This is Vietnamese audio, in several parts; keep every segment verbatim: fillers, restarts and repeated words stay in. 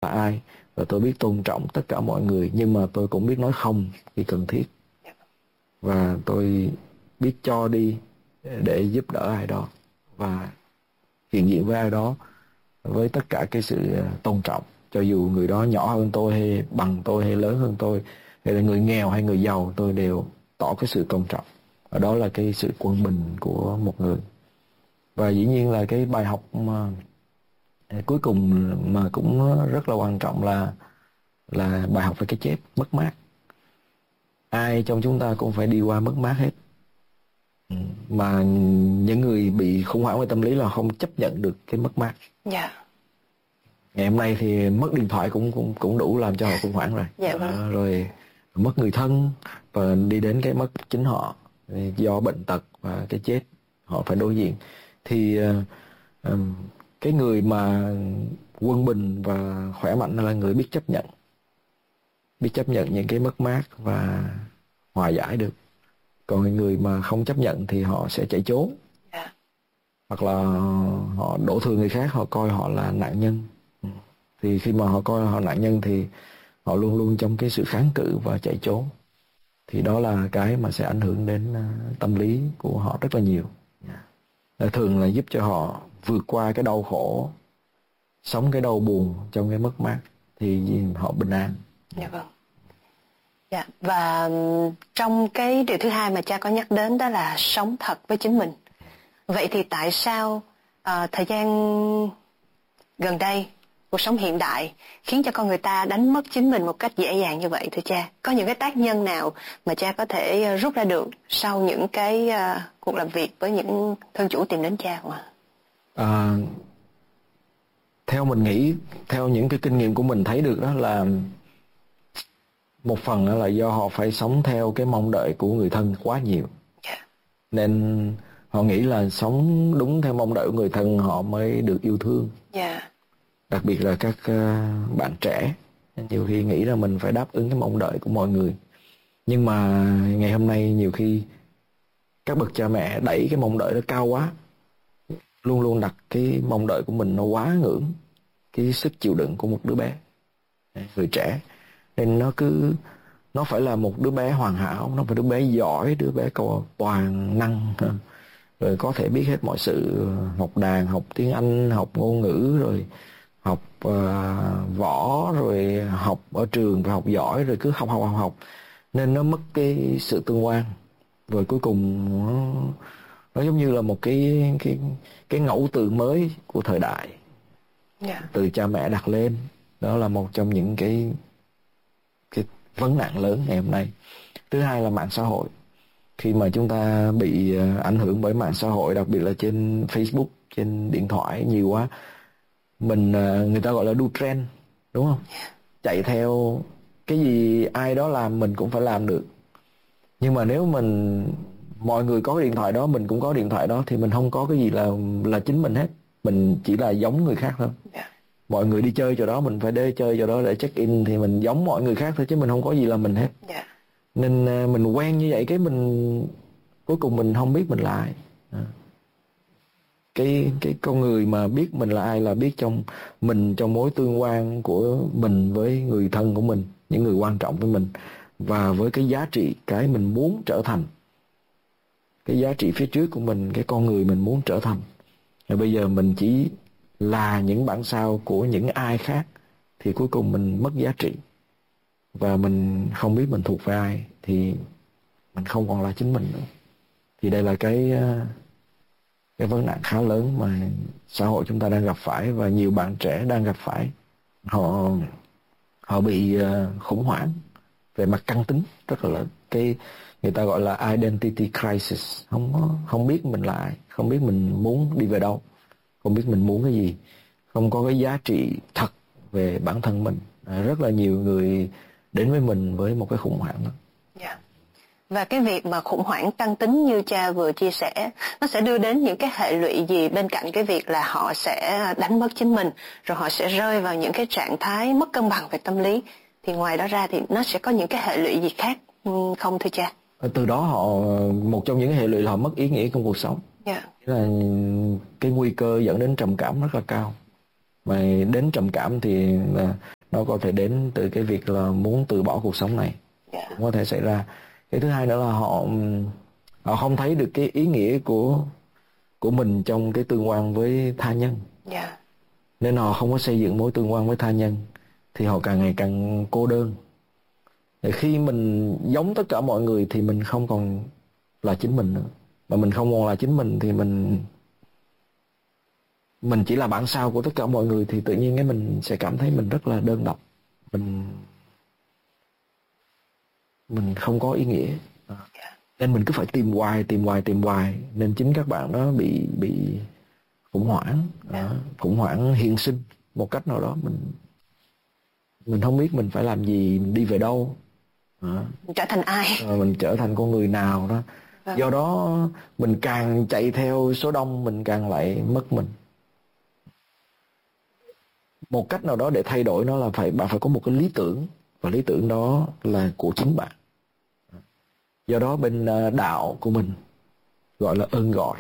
là ai, và tôi biết tôn trọng tất cả mọi người, nhưng mà tôi cũng biết nói không khi cần thiết, và tôi biết cho đi để giúp đỡ ai đó và hiện diện với ai đó với tất cả cái sự tôn trọng, cho dù người đó nhỏ hơn tôi hay bằng tôi hay lớn hơn tôi, hay là người nghèo hay người giàu, tôi đều tỏ cái sự tôn trọng. Và đó là cái sự quân bình của một người. Và dĩ nhiên là cái bài học mà cuối cùng mà cũng rất là quan trọng là là bài học về cái chết, mất mát. Ai trong chúng ta cũng phải đi qua mất mát hết. Mà những người bị khủng hoảng về tâm lý là không chấp nhận được cái mất mát. Dạ. Yeah. Ngày hôm nay thì mất điện thoại cũng cũng cũng đủ làm cho họ khủng hoảng rồi. Dạ vâng. À, rồi mất người thân và đi đến cái mất chính họ do bệnh tật và cái chết họ phải đối diện. Thì uh, um, cái người mà quân bình và khỏe mạnh là người biết chấp nhận, biết chấp nhận những cái mất mát và hòa giải được. Còn người mà không chấp nhận thì họ sẽ chạy trốn. Yeah. Hoặc là họ đổ thừa người khác, họ coi họ là nạn nhân. Thì khi mà họ coi họ nạn nhân thì họ luôn luôn trong cái sự kháng cự và chạy trốn. Thì đó là cái mà sẽ ảnh hưởng đến tâm lý của họ rất là nhiều. Yeah. Thường là giúp cho họ vượt qua cái đau khổ, sống cái đau buồn trong cái mất mát thì họ bình an. Dạ vâng. Dạ. Và trong cái điều thứ hai mà cha có nhắc đến đó là sống thật với chính mình. Vậy thì tại sao à, thời gian gần đây, cuộc sống hiện đại khiến cho con người ta đánh mất chính mình một cách dễ dàng như vậy thưa cha? Có những cái tác nhân nào mà cha có thể rút ra được sau những cái uh, cuộc làm việc với những thân chủ tìm đến cha không ạ? À, theo mình nghĩ, theo những cái kinh nghiệm của mình thấy được đó là một phần là do họ phải sống theo cái mong đợi của người thân quá nhiều. Yeah. Nên họ nghĩ là sống đúng theo mong đợi của người thân họ mới được yêu thương. Yeah. Đặc biệt là các uh, bạn trẻ, nhiều khi nghĩ là mình phải đáp ứng cái mong đợi của mọi người. Nhưng mà ngày hôm nay nhiều khi các bậc cha mẹ đẩy cái mong đợi nó cao quá, luôn luôn đặt cái mong đợi của mình nó quá ngưỡng cái sức chịu đựng của một đứa bé, người trẻ. Nên nó cứ nó phải là một đứa bé hoàn hảo, nó phải đứa bé giỏi, đứa bé có toàn năng, rồi có thể biết hết mọi sự, học đàn, học tiếng Anh, học ngôn ngữ, rồi học uh, võ, rồi học ở trường và học giỏi, rồi cứ học học học học. Nên nó mất cái sự tương quan. Rồi cuối cùng nó, nó giống như là một cái cái cái ngẫu từ mới của thời đại. Yeah. Từ cha mẹ đặt lên. Đó là một trong những cái cái vấn nạn lớn ngày hôm nay. Thứ hai là mạng xã hội. Khi mà chúng ta bị ảnh hưởng bởi mạng xã hội, đặc biệt là trên Facebook, trên điện thoại nhiều quá, mình người ta gọi là đu trend, đúng không? Chạy theo cái gì ai đó làm mình cũng phải làm được. Nhưng mà nếu mình mọi người có cái điện thoại đó, mình cũng có điện thoại đó, thì mình không có cái gì là là chính mình hết. Mình chỉ là giống người khác thôi. Yeah. Mọi người đi chơi chỗ đó, mình phải đi chơi chỗ đó để check in, thì mình giống mọi người khác thôi, chứ mình không có gì là mình hết. Yeah. Nên mình quen như vậy, cái mình cuối cùng mình không biết mình là ai. À. Cái cái con người mà biết mình là ai là biết trong mình, trong mối tương quan của mình với người thân của mình, những người quan trọng với mình, và với cái giá trị, cái mình muốn trở thành, cái giá trị phía trước của mình, cái con người mình muốn trở thành. Rồi bây giờ mình chỉ là những bản sao của những ai khác, thì cuối cùng mình mất giá trị, và mình không biết mình thuộc về ai, thì mình không còn là chính mình nữa. Thì đây là cái cái vấn nạn khá lớn mà xã hội chúng ta đang gặp phải, và nhiều bạn trẻ đang gặp phải. Họ họ bị khủng hoảng về mặt căn tính rất là lớn. Cái người ta gọi là identity crisis, không có, không biết mình là ai, không biết mình muốn đi về đâu, không biết mình muốn cái gì, không có cái giá trị thật về bản thân mình. À, rất là nhiều người đến với mình với một cái khủng hoảng đó. Yeah. Và cái việc mà khủng hoảng căn tính như cha vừa chia sẻ, nó sẽ đưa đến những cái hệ lụy gì bên cạnh cái việc là họ sẽ đánh mất chính mình, rồi họ sẽ rơi vào những cái trạng thái mất cân bằng về tâm lý. Thì ngoài đó ra thì nó sẽ có những cái hệ lụy gì khác không thưa cha? Từ đó họ, một trong những hệ lụy là họ mất ý nghĩa trong cuộc sống. Yeah. Là cái nguy cơ dẫn đến trầm cảm rất là cao. Mà đến trầm cảm thì là nó có thể đến từ cái việc là muốn từ bỏ cuộc sống này, yeah. cũng có thể xảy ra. Cái thứ hai nữa là họ họ không thấy được cái ý nghĩa của của mình trong cái tương quan với tha nhân, yeah. nên họ không có xây dựng mối tương quan với tha nhân, thì họ càng ngày càng cô đơn. Để khi mình giống tất cả mọi người thì mình không còn là chính mình nữa, mà mình không còn là chính mình thì mình mình chỉ là bản sao của tất cả mọi người, thì tự nhiên cái mình sẽ cảm thấy mình rất là đơn độc, mình mình không có ý nghĩa, nên mình cứ phải tìm hoài tìm hoài tìm hoài nên chính các bạn đó bị bị khủng hoảng, đó, khủng hoảng hiện sinh một cách nào đó. Mình mình không biết mình phải làm gì, mình đi về đâu, đó. Mình trở thành ai, Rồi mình trở thành con người nào đó. Vâng. Do đó mình càng chạy theo số đông, mình càng lại mất mình. Một cách nào đó để thay đổi nó là phải bạn phải có một cái lý tưởng, và lý tưởng đó là của chính bạn. Do đó bên đạo của mình gọi là ơn gọi.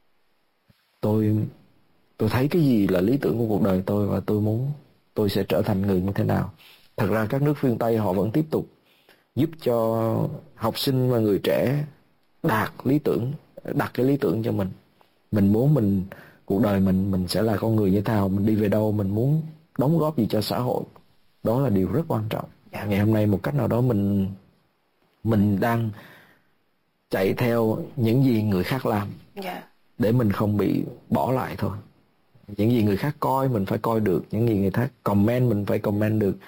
Tôi tôi thấy cái gì là lý tưởng của cuộc đời tôi, và tôi muốn tôi sẽ trở thành người như thế nào. Thật ra các nước phương Tây họ vẫn tiếp tục giúp cho học sinh và người trẻ đạt lý tưởng, đặt cái lý tưởng cho mình. Mình muốn mình cuộc đời mình mình sẽ là con người như thế nào, mình đi về đâu, mình muốn đóng góp gì cho xã hội. Đó là điều rất quan trọng. Yeah. Ngày hôm nay một cách nào đó mình mình đang chạy theo những gì người khác làm, yeah. để mình không bị bỏ lại thôi. Những gì người khác coi mình phải coi được, những gì người khác comment mình phải comment được.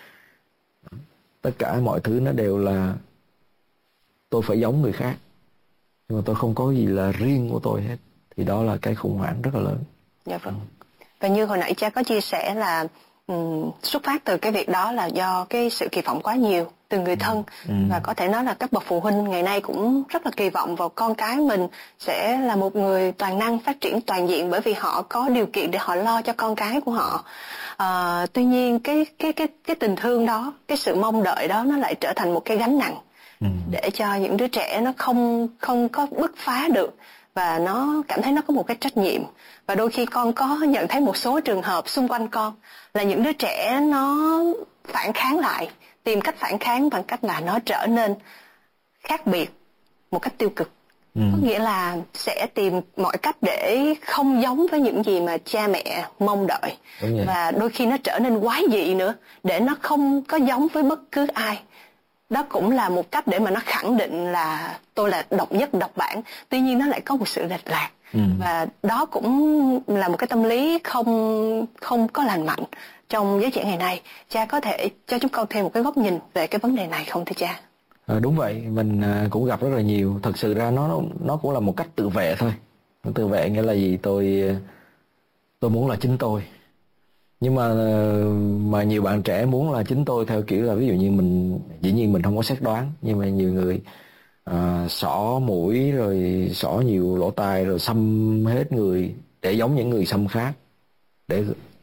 Tất cả mọi thứ nó đều là tôi phải giống người khác, nhưng mà tôi không có gì là riêng của tôi hết. Thì đó là cái khủng hoảng rất là lớn. Dạ vâng. Và như hồi nãy cha có chia sẻ là um, xuất phát từ cái việc đó là do cái sự kỳ vọng quá nhiều từ người thân. ừ. Và có thể nói là các bậc phụ huynh ngày nay cũng rất là kỳ vọng vào con cái mình sẽ là một người toàn năng, phát triển toàn diện, bởi vì họ có điều kiện để họ lo cho con cái của họ. À, tuy nhiên cái cái cái cái tình thương đó, cái sự mong đợi đó nó lại trở thành một cái gánh nặng, ừ. để cho những đứa trẻ nó không không có bứt phá được, và nó cảm thấy nó có một cái trách nhiệm. Và đôi khi con có nhận thấy một số trường hợp xung quanh con là những đứa trẻ nó phản kháng lại, tìm cách phản kháng bằng cách là nó trở nên khác biệt một cách tiêu cực. ừ. Có nghĩa là sẽ tìm mọi cách để không giống với những gì mà cha mẹ mong đợi. Và đôi khi nó trở nên quái dị nữa, để nó không có giống với bất cứ ai. Đó cũng là một cách để mà nó khẳng định là tôi là độc nhất độc bản. Tuy nhiên nó lại có một sự lệch lạc. ừ. Và đó cũng là một cái tâm lý không không có lành mạnh trong giới trẻ ngày nay. Cha có thể cho chúng con thêm một cái góc nhìn về cái vấn đề này không thưa cha? À, đúng vậy, mình cũng gặp rất là nhiều. Thật sự ra nó nó cũng là một cách tự vệ thôi. Tự vệ nghĩa là gì? Tôi tôi muốn là chính tôi. Nhưng mà mà nhiều bạn trẻ muốn là chính tôi theo kiểu là ví dụ như mình, dĩ nhiên mình không có xét đoán, nhưng mà nhiều người à, xỏ mũi rồi xỏ nhiều lỗ tai rồi xăm hết người để giống những người xăm khác. Để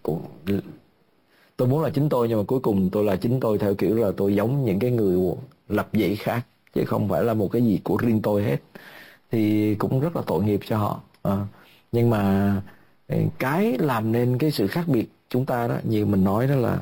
tôi muốn là chính tôi, nhưng mà cuối cùng tôi là chính tôi theo kiểu là tôi giống những cái người lập dị khác, chứ không phải là một cái gì của riêng tôi hết. Thì cũng rất là tội nghiệp cho họ. À, nhưng mà cái làm nên cái sự khác biệt chúng ta đó, như mình nói đó là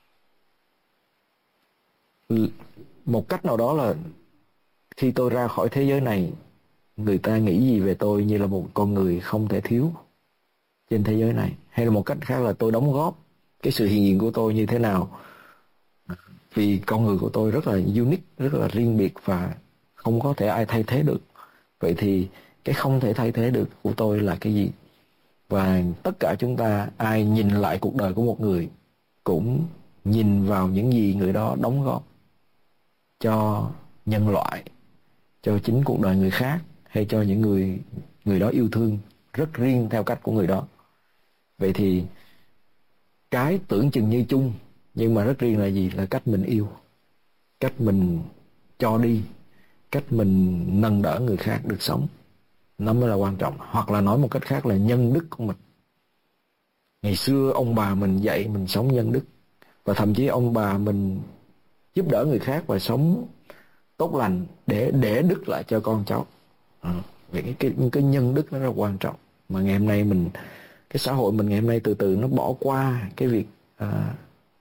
một cách nào đó là khi tôi ra khỏi thế giới này, người ta nghĩ gì về tôi như là một con người không thể thiếu trên thế giới này. Hay là một cách khác là tôi đóng góp cái sự hiện diện của tôi như thế nào, vì con người của tôi rất là unique, rất là riêng biệt và không có thể ai thay thế được. Vậy thì cái không thể thay thế được của tôi là cái gì? Và tất cả chúng ta, ai nhìn lại cuộc đời của một người cũng nhìn vào những gì người đó đóng góp cho nhân loại, cho chính cuộc đời người khác, hay cho những người người đó yêu thương rất riêng theo cách của người đó. Vậy thì cái tưởng chừng như chung nhưng mà rất riêng là gì? Là cách mình yêu, cách mình cho đi, cách mình nâng đỡ người khác được sống. Nó mới là quan trọng. Hoặc là nói một cách khác là nhân đức của mình. Ngày xưa ông bà mình dạy mình sống nhân đức, và thậm chí ông bà mình giúp đỡ người khác và sống tốt lành để để đức lại cho con cháu. À, vậy cái, cái cái nhân đức nó rất là quan trọng. Mà ngày hôm nay mình, cái xã hội mình ngày hôm nay từ từ nó bỏ qua cái việc à,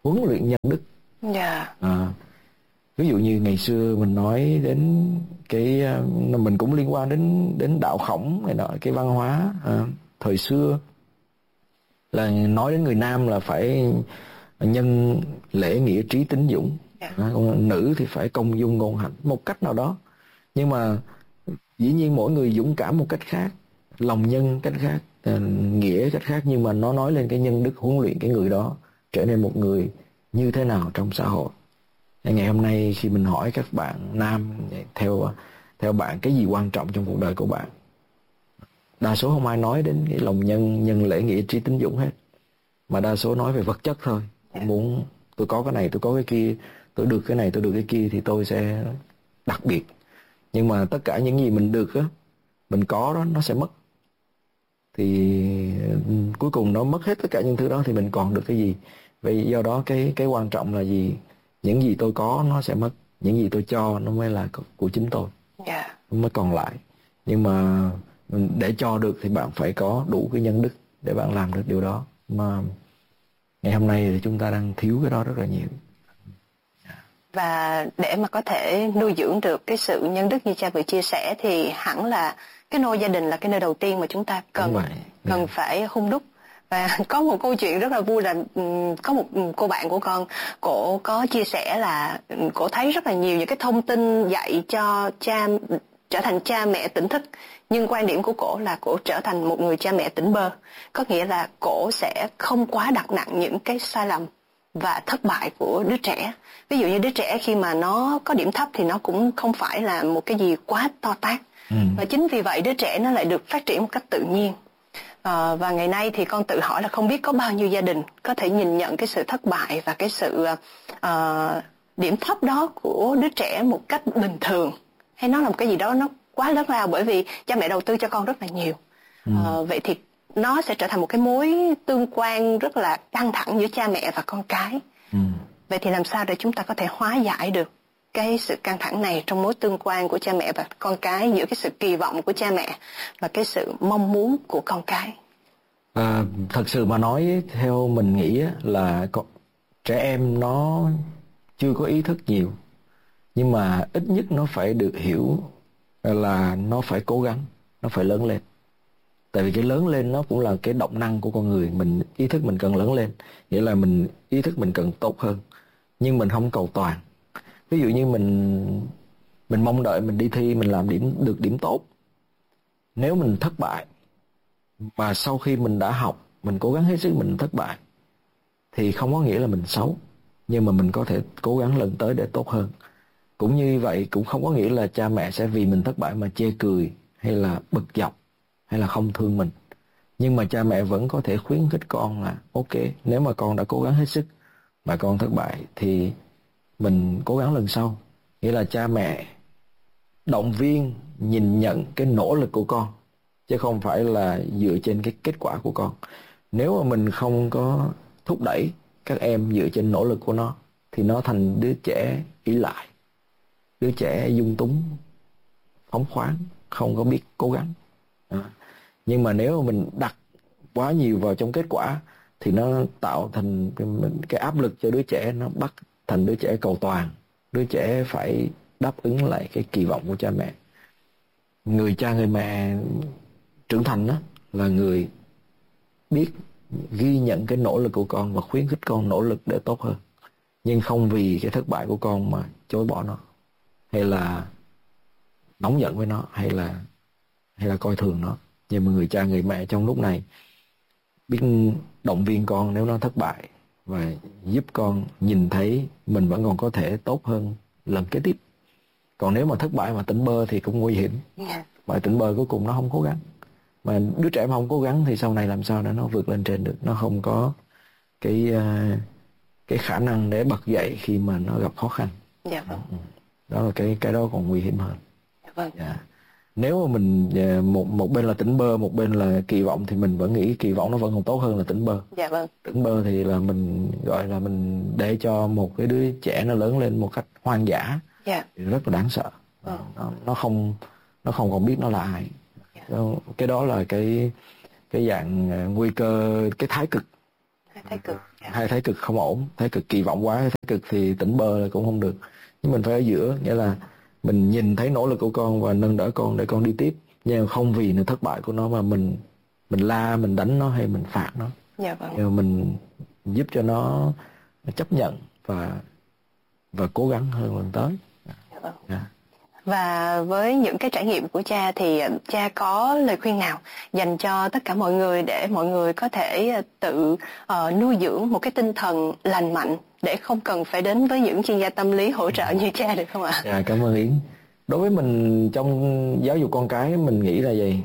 huấn luyện nhân đức. Dạ. À, ví dụ như ngày xưa mình nói đến cái uh, mình cũng liên quan đến đến đạo Khổng này nọ, cái văn hóa uh, thời xưa là nói đến người nam là phải nhân lễ nghĩa trí tín dũng. Yeah. À, còn nữ thì phải công dung ngôn hạnh một cách nào đó. Nhưng mà dĩ nhiên mỗi người dũng cảm một cách khác, lòng nhân cách khác, uh, nghĩa cách khác, nhưng mà nó nói lên cái nhân đức, huấn luyện cái người đó trở nên một người như thế nào trong xã hội. Ngày hôm nay khi mình hỏi các bạn nam, theo theo bạn cái gì quan trọng trong cuộc đời của bạn, đa số không ai nói đến cái lòng nhân, nhân lễ nghĩa trí tín dũng hết, mà đa số nói về vật chất thôi. Muốn tôi có cái này, tôi có cái kia, tôi được cái này, tôi được cái kia thì tôi sẽ đặc biệt. Nhưng mà tất cả những gì mình được á, mình có đó, nó sẽ mất. Thì cuối cùng nó mất hết tất cả những thứ đó thì mình còn được cái gì? Vậy do đó cái cái quan trọng là gì? Những gì tôi có nó sẽ mất, những gì tôi cho nó mới là của chính tôi. Yeah. Nó mới còn lại. Nhưng mà để cho được thì bạn phải có đủ cái nhân đức để bạn làm được điều đó. Mà ngày hôm nay thì chúng ta đang thiếu cái đó rất là nhiều. Và để mà có thể nuôi dưỡng được cái sự nhân đức như cha vừa chia sẻ thì hẳn là cái nôi gia đình là cái nơi đầu tiên mà chúng ta cần cần yeah. phải hung đúc. Và có một câu chuyện rất là vui là có một cô bạn của con, cổ có chia sẻ là cổ thấy rất là nhiều những cái thông tin dạy cho cha trở thành cha mẹ tỉnh thức, nhưng quan điểm của cổ là cổ trở thành một người cha mẹ tỉnh bơ, có nghĩa là cổ sẽ không quá đặt nặng những cái sai lầm và thất bại của đứa trẻ. Ví dụ như đứa trẻ khi mà nó có điểm thấp thì nó cũng không phải là một cái gì quá to tát, ừ. và chính vì vậy đứa trẻ nó lại được phát triển một cách tự nhiên. À, và ngày nay thì con tự hỏi là không biết có bao nhiêu gia đình có thể nhìn nhận cái sự thất bại và cái sự uh, điểm thấp đó của đứa trẻ một cách bình thường, hay nó là một cái gì đó nó quá lớn lao bởi vì cha mẹ đầu tư cho con rất là nhiều. ừ. À, vậy thì nó sẽ trở thành một cái mối tương quan rất là căng thẳng giữa cha mẹ và con cái. ừ. Vậy thì làm sao để chúng ta có thể hóa giải được cái sự căng thẳng này trong mối tương quan của cha mẹ và con cái, giữa cái sự kỳ vọng của cha mẹ và cái sự mong muốn của con cái? À, thật sự mà nói, theo mình nghĩ là con, trẻ em nó chưa có ý thức nhiều, nhưng mà ít nhất nó phải được hiểu là nó phải cố gắng, nó phải lớn lên. Tại vì cái lớn lên nó cũng là cái động năng của con người. Mình ý thức mình cần lớn lên, nghĩa là mình ý thức mình cần tốt hơn, nhưng mình không cầu toàn. Ví dụ như mình mình mong đợi mình đi thi, mình làm điểm được điểm tốt. Nếu mình thất bại, mà sau khi mình đã học, mình cố gắng hết sức mình thất bại, thì không có nghĩa là mình xấu, nhưng mà mình có thể cố gắng lần tới để tốt hơn. Cũng như vậy, cũng không có nghĩa là cha mẹ sẽ vì mình thất bại mà chê cười hay là bực dọc hay là không thương mình. Nhưng mà cha mẹ vẫn có thể khuyến khích con là ok, nếu mà con đã cố gắng hết sức mà con thất bại thì mình cố gắng lần sau. Nghĩa là cha mẹ động viên, nhìn nhận cái nỗ lực của con, chứ không phải là dựa trên cái kết quả của con. Nếu mà mình không có thúc đẩy các em dựa trên nỗ lực của nó, thì nó thành đứa trẻ ỷ lại, đứa trẻ dung túng, phóng khoáng, không có biết cố gắng. À. Nhưng mà nếu mà mình đặt quá nhiều vào trong kết quả thì nó tạo thành cái, cái áp lực cho đứa trẻ, nó bắt thành đứa trẻ cầu toàn, đứa trẻ phải đáp ứng lại cái kỳ vọng của cha mẹ. Người cha người mẹ trưởng thành đó là người biết ghi nhận cái nỗ lực của con và khuyến khích con nỗ lực để tốt hơn, nhưng không vì cái thất bại của con mà chối bỏ nó, hay là nóng giận với nó, hay là hay là coi thường nó. Nhưng mà người cha người mẹ trong lúc này biết động viên con nếu nó thất bại, và giúp con nhìn thấy mình vẫn còn có thể tốt hơn lần kế tiếp. Còn nếu mà thất bại mà tỉnh bơ thì cũng nguy hiểm. Mà tỉnh bơ cuối cùng nó không cố gắng. Mà đứa trẻ mà không cố gắng thì sau này làm sao để nó vượt lên trên được. Nó không có cái cái khả năng để bật dậy khi mà nó gặp khó khăn. Dạ vâng. Đó là cái cái đó còn nguy hiểm hơn. Dạ vâng. Dạ. Nếu mà mình một một bên là tỉnh bơ, một bên là kỳ vọng, thì mình vẫn nghĩ kỳ vọng nó vẫn còn tốt hơn là tỉnh bơ. Dạ vâng. Tỉnh bơ thì là mình gọi là mình để cho một cái đứa trẻ nó lớn lên một cách hoang dã. Dạ. Thì rất là đáng sợ. Vâng. Nó, nó không nó không còn biết nó là ai. Dạ. Cái đó là cái cái dạng nguy cơ, cái thái cực Thái cực. Hay thái cực không ổn, thái cực kỳ vọng quá, thái cực thì tỉnh bơ là cũng không được. Nhưng mình phải ở giữa, nghĩa là mình nhìn thấy nỗ lực của con và nâng đỡ con để con đi tiếp, nhưng không vì nó thất bại của nó mà mình mình la, mình đánh nó hay mình phạt nó. Dạ vâng. Nhưng mà mình giúp cho nó chấp nhận và và cố gắng hơn lần tới. Dạ vâng. Yeah. Và với những cái trải nghiệm của cha thì cha có lời khuyên nào dành cho tất cả mọi người để mọi người có thể tự uh, nuôi dưỡng một cái tinh thần lành mạnh để không cần phải đến với những chuyên gia tâm lý hỗ trợ như cha, được không ạ? Dạ, cảm ơn Yến. Đối với mình trong giáo dục con cái, mình nghĩ là gì?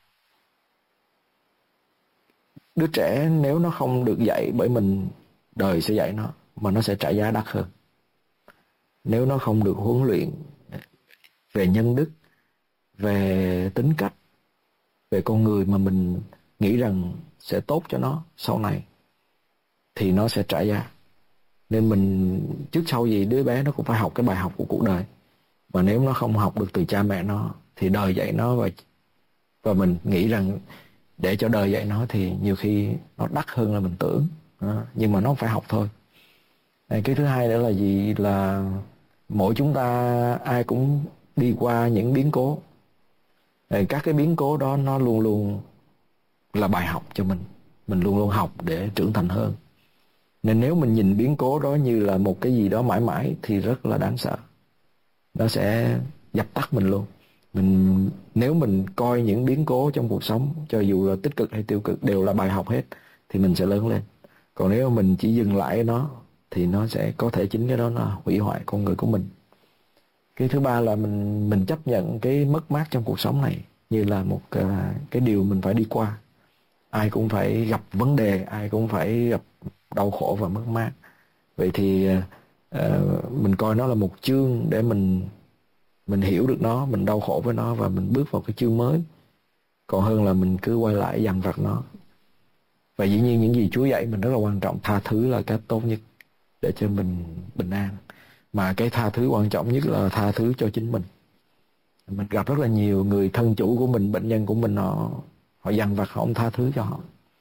Đứa trẻ nếu nó không được dạy bởi mình, đời sẽ dạy nó mà nó sẽ trả giá đắt hơn. Nếu nó không được huấn luyện về nhân đức, về tính cách, về con người mà mình nghĩ rằng sẽ tốt cho nó sau này, thì nó sẽ trả giá. Nên mình trước sau gì đứa bé nó cũng phải học cái bài học của cuộc đời. Và nếu nó không học được từ cha mẹ nó thì đời dạy nó, và và mình nghĩ rằng để cho đời dạy nó thì nhiều khi nó đắt hơn là mình tưởng. Đó. Nhưng mà nó phải học thôi. Cái thứ hai nữa là gì? Là mỗi chúng ta ai cũng đi qua những biến cố. Các cái biến cố đó nó luôn luôn là bài học cho mình. Mình luôn luôn học để trưởng thành hơn. Nên nếu mình nhìn biến cố đó như là một cái gì đó mãi mãi thì rất là đáng sợ. Nó sẽ dập tắt mình luôn. Mình nếu mình coi những biến cố trong cuộc sống, cho dù là tích cực hay tiêu cực, đều là bài học hết, thì mình sẽ lớn lên. Còn nếu mình chỉ dừng lại ở nó thì nó sẽ có thể chính cái đó là hủy hoại con người của mình. Cái thứ ba là mình mình chấp nhận cái mất mát trong cuộc sống này như là một uh, cái điều mình phải đi qua. Ai cũng phải gặp vấn đề, ai cũng phải gặp đau khổ và mất mát. Vậy thì uh, mình coi nó là một chương để mình mình hiểu được nó, mình đau khổ với nó và mình bước vào cái chương mới. Còn hơn là mình cứ quay lại dằn vặt nó. Và dĩ nhiên những gì Chúa dạy mình rất là quan trọng. Tha thứ là cách tốt nhất để cho mình bình an. Mà cái tha thứ quan trọng nhất là tha thứ cho chính mình. Mình gặp rất là nhiều người thân chủ của mình, bệnh nhân của mình, họ họ dằn vặt, họ không tha thứ cho họ.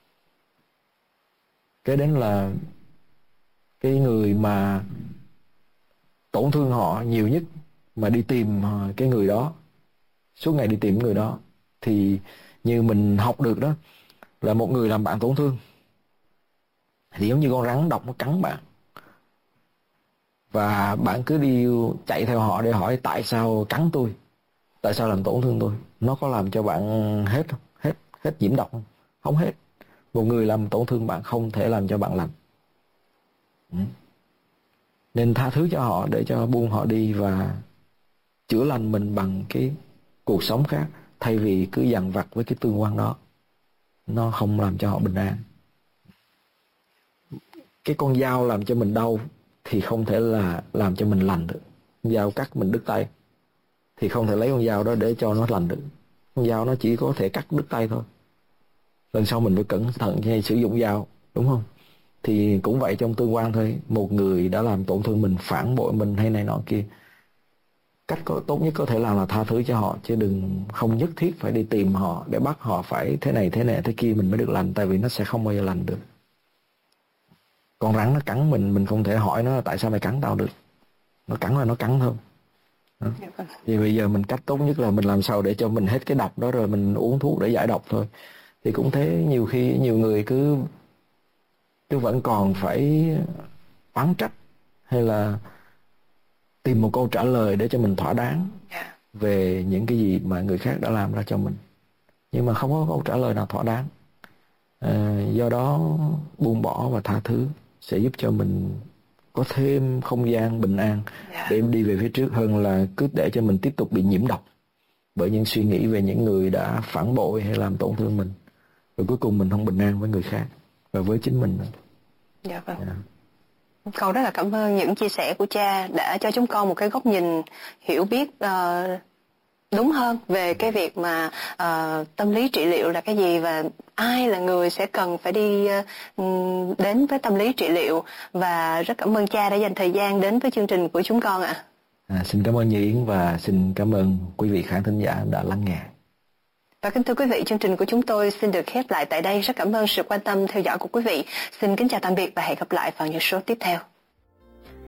Cái đến là cái người mà tổn thương họ nhiều nhất mà đi tìm cái người đó, suốt ngày đi tìm người đó, thì như mình học được đó, là một người làm bạn tổn thương thì giống như con rắn độc nó cắn bạn, và bạn cứ đi chạy theo họ để hỏi tại sao cắn tôi, tại sao làm tổn thương tôi. Nó có làm cho bạn hết không? Hết, hết nhiễm độc không? Không hết. Một người làm tổn thương bạn không thể làm cho bạn lành. Ừ. Nên tha thứ cho họ để cho buông họ đi và chữa lành mình bằng cái cuộc sống khác, thay vì cứ dằn vặt với cái tương quan đó. Nó không làm cho họ bình an. Cái con dao làm cho mình đau thì không thể là làm cho mình lành được. Con dao cắt mình đứt tay thì không thể lấy con dao đó để cho nó lành được. Con dao nó chỉ có thể cắt đứt tay thôi. Lần sau mình phải cẩn thận khi sử dụng dao, đúng không? Thì cũng vậy trong tương quan thôi. Một người đã làm tổn thương mình, phản bội mình hay này nọ kia, cách có, tốt nhất có thể làm là tha thứ cho họ, chứ đừng không nhất thiết phải đi tìm họ để bắt họ phải thế này thế này thế kia mình mới được lành, tại vì nó sẽ không bao giờ lành được. Con rắn nó cắn mình, mình không thể hỏi nó tại sao mày cắn tao được. Nó cắn là nó cắn thôi. Đó. Thì bây giờ mình cách tốt nhất là mình làm sao để cho mình hết cái độc đó rồi mình uống thuốc để giải độc thôi. Thì cũng thế, nhiều khi nhiều người cứ cứ vẫn còn phải oán trách hay là tìm một câu trả lời để cho mình thỏa đáng về những cái gì mà người khác đã làm ra cho mình, nhưng mà không có câu trả lời nào thỏa đáng. À, do đó buông bỏ và tha thứ sẽ giúp cho mình có thêm không gian bình an để đi về phía trước, hơn là cứ để cho mình tiếp tục bị nhiễm độc bởi những suy nghĩ về những người đã phản bội hay làm tổn thương mình, rồi cuối cùng mình không bình an với người khác và với chính mình. Dạ vâng. Yeah. Con rất là cảm ơn những chia sẻ của cha đã cho chúng con một cái góc nhìn hiểu biết uh, đúng hơn về cái việc mà uh, tâm lý trị liệu là cái gì và ai là người sẽ cần phải đi uh, đến với tâm lý trị liệu. Và rất cảm ơn cha đã dành thời gian đến với chương trình của chúng con ạ. À, xin cảm ơn Như Yến và xin cảm ơn quý vị khán thính giả đã lắng nghe. Và kính thưa quý vị, chương trình của chúng tôi xin được khép lại tại đây. Rất cảm ơn sự quan tâm theo dõi của quý vị. Xin kính chào tạm biệt và hẹn gặp lại vào những số tiếp theo.